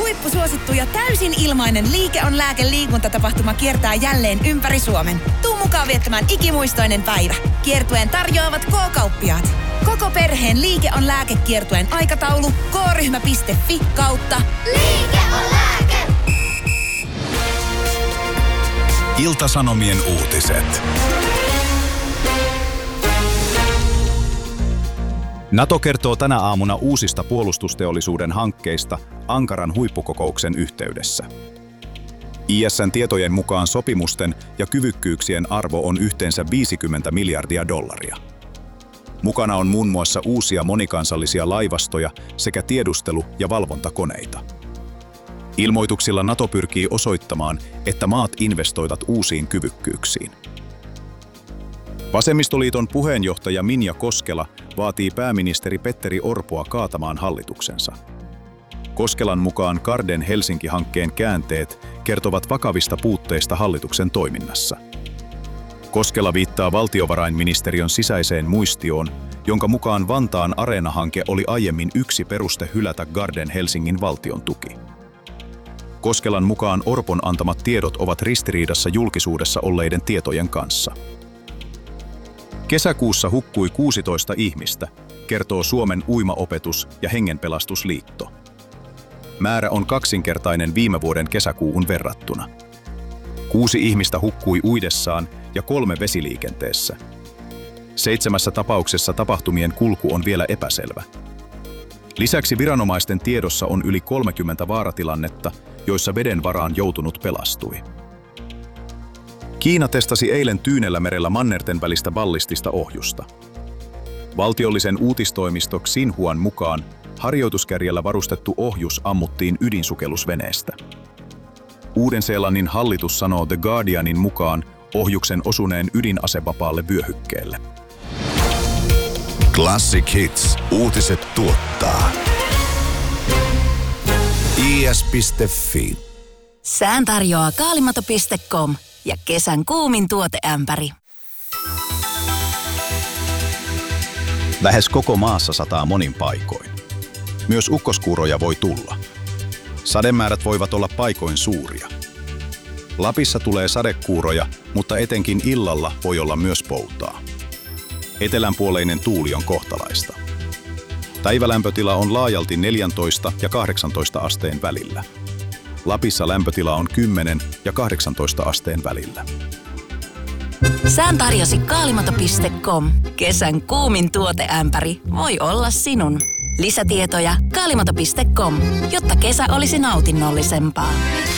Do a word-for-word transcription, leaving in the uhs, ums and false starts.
huippusuosittu ja täysin ilmainen Liike on lääke -liikuntatapahtuma kiertää jälleen ympäri Suomen. Tuu mukaan viettämään ikimuistoinen päivä. Kiertueen tarjoavat K-kauppiaat. Koko perheen Liike on lääkekiertueen aikataulu k-ryhmä piste fi kautta Liike on lääke! Ilta-Sanomien uutiset. NATO kertoo tänä aamuna uusista puolustusteollisuuden hankkeista Ankaran huippukokouksen yhteydessä. I S:n tietojen mukaan sopimusten ja kyvykkyyksien arvo on yhteensä viisikymmentä miljardia dollaria. Mukana on muun muassa uusia monikansallisia laivastoja sekä tiedustelu- ja valvontakoneita. Ilmoituksilla NATO pyrkii osoittamaan, että maat investoivat uusiin kyvykkyyksiin. Vasemmistoliiton puheenjohtaja Minja Koskela vaatii pääministeri Petteri Orpoa kaatamaan hallituksensa. Koskelan mukaan Garden Helsinki-hankkeen käänteet kertovat vakavista puutteista hallituksen toiminnassa. Koskela viittaa valtiovarainministeriön sisäiseen muistioon, jonka mukaan Vantaan Areena-hanke oli aiemmin yksi peruste hylätä Garden Helsingin valtion tuki. Koskelan mukaan Orpon antamat tiedot ovat ristiriidassa julkisuudessa olleiden tietojen kanssa. Kesäkuussa hukkui kuusitoista ihmistä, kertoo Suomen uimaopetus- ja hengenpelastusliitto. Määrä on kaksinkertainen viime vuoden kesäkuuhun verrattuna. Kuusi ihmistä hukkui uidessaan ja kolme vesiliikenteessä. Seitsemässä tapauksessa tapahtumien kulku on vielä epäselvä. Lisäksi viranomaisten tiedossa on yli kolmekymmentä vaaratilannetta, joissa veden varaan joutunut pelastui. Kiina testasi eilen Tyynellämerellä mannerten välistä ballistista ohjusta. Valtiollisen uutistoimisto Xinhuan mukaan harjoituskärjellä varustettu ohjus ammuttiin ydinsukellusveneestä. Uuden-Seelannin hallitus sanoo The Guardianin mukaan ohjuksen osuneen ydinasevapaalle vyöhykkeelle. Classic Hits. Uutiset tuottaa I S piste fi. Sään tarjoaa kaalimato piste com ja kesän kuumin tuoteämpäri. Lähes koko maassa sataa monin paikoin. Myös ukkoskuuroja voi tulla. Sademäärät voivat olla paikoin suuria. Lapissa tulee sadekuuroja, mutta etenkin illalla voi olla myös poutaa. Etelänpuoleinen tuuli on kohtalaista. Päivälämpötila on laajalti neljätoista ja kahdeksantoista asteen välillä. Lapissa lämpötila on kymmenen ja kahdeksantoista asteen välillä. Sään tarjosi kaalimato piste com. Kesän kuumin tuoteämpäri voi olla sinun. Lisätietoja kaalimato piste com, jotta kesä olisi nautinnollisempaa.